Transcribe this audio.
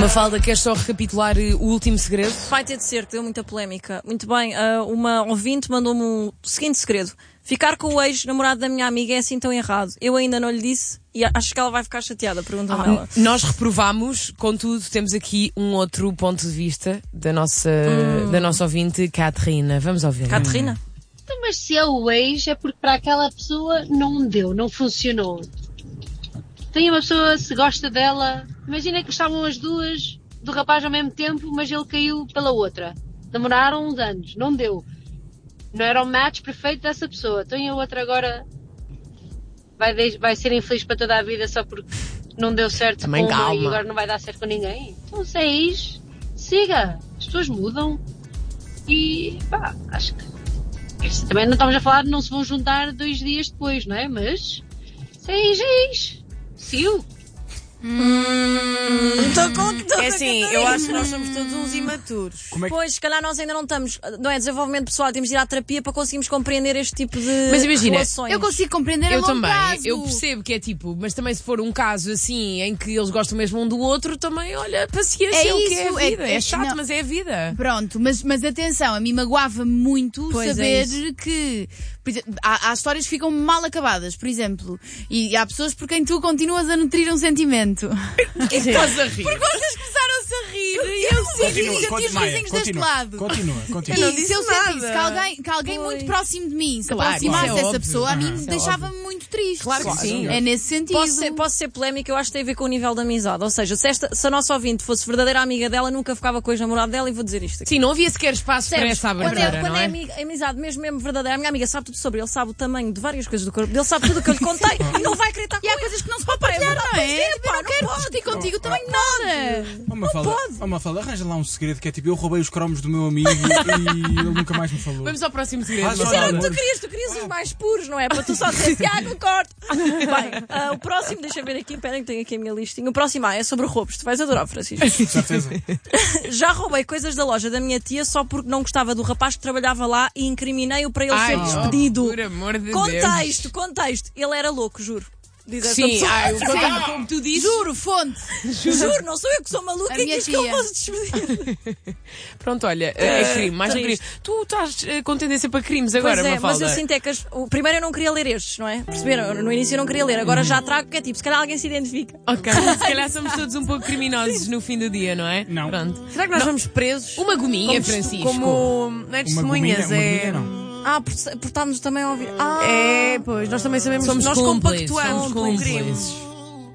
Mafalda, queres só recapitular o último segredo? Vai ter de ser, que deu muita polémica. Muito bem, uma ouvinte mandou-me o seguinte segredo. Ficar com o ex-namorado da minha amiga é assim tão errado. Eu ainda não lhe disse e acho que ela vai ficar chateada, pergunta-me ela. Nós reprovámos, contudo, temos aqui um outro ponto de vista da nossa ouvinte, Catarina. Vamos ouvir. Catarina? Então, mas se é o ex, é porque para aquela pessoa não deu, não funcionou. Tem uma pessoa, se gosta dela, imagina que estavam as duas do rapaz ao mesmo tempo, mas ele caiu pela outra. Namoraram uns anos, não deu. Não era o match perfeito dessa pessoa. Então e a outra agora vai ser infeliz para toda a vida só porque não deu certo também com uma calma. e agora não vai dar certo com ninguém. Então se é ex, siga. As pessoas mudam. E pá, acho que também não estamos a falar de não se vão juntar 2 dias depois, não é? Mas se é ex. Sigo. É assim, eu acho que nós somos todos uns imaturos. Pois, se calhar nós ainda não estamos, não é desenvolvimento pessoal, temos de ir à terapia para conseguirmos compreender este tipo de Mas imagina, relações. Eu consigo compreender a Eu longo também, prazo. eu percebo que é tipo, mas também se for um caso assim em que eles gostam mesmo um do outro, também, olha, paciência, É o que é a isso, vida. É, é- chato, não. mas é a vida. Pronto, mas atenção, a mim magoava muito Pois é saber isso. que por exemplo, há histórias que ficam mal acabadas, por exemplo, e há pessoas por quem tu continuas a nutrir um sentimento. Estás a rir. Porque vocês começaram-se a rir e eu senti os risinhos deste lado. Continua. E se eu sentisse que alguém muito próximo de mim se Claro, aproximasse isso é dessa óbvio. pessoa, a mim Isso é deixava-me muito triste. Claro que sim. É nesse sentido. Posso ser polémica, eu acho que tem a ver com o nível de amizade. Ou seja, se a nossa ouvinte fosse verdadeira amiga dela, nunca ficava com o ex-namorado dela, e vou dizer isto aqui. Sim, não havia sequer espaço para Percebes? essa abertura, Quando não é é? amizade mesmo verdadeira, a minha amiga sabe tudo sobre ele, sabe o tamanho de várias coisas do corpo dele, sabe tudo o que eu lhe contei e não vai acreditar com E há ele. coisas que não se pode partilhar, não é? Pois é, pá, Eu não quero pode. discutir contigo também nada. Uma fala, arranja lá um segredo que é tipo, eu roubei os cromos do meu amigo e ele nunca mais me falou. Vamos ao próximo segredo. Faz Mafalda. favor. Tu querias os mais puros, não é? Para tu só dizer concordo. Bem, o próximo, deixa eu ver aqui, esperem que tenho aqui a minha listinha. O próximo é sobre roubos. Tu vais adorar, Francisco. Certeza. Já roubei coisas da loja da minha tia só porque não gostava do rapaz que trabalhava lá e incriminei-o para ele ser despedido. Por amor de Contexto. Ele era louco, juro. Diz essa Sim, pessoa. como tu dizes. Juro, fonte. Juro, não sou eu que sou maluca A e minha quis que ele tia. fosse despedido. Pronto, olha, é crime, mais um crime. triste. Tu estás com tendência para crimes agora, Pois é, mas Mafalda. eu sinto é que primeiro eu não queria ler estes, não é? Perceberam? No início eu não queria ler, agora já trago que é tipo, se calhar alguém se identifica. Ok, se calhar somos todos um pouco criminosos no fim do dia, não é? Não. Pronto. Será que nós vamos presos? Uma gominha, Francisco. Como não é testemunhas, gominha não. Por estarmos também a ouvir. É, pois, nós também sabemos, Somos nós cúmplices, compactuamos somos com o crime. cúmplices.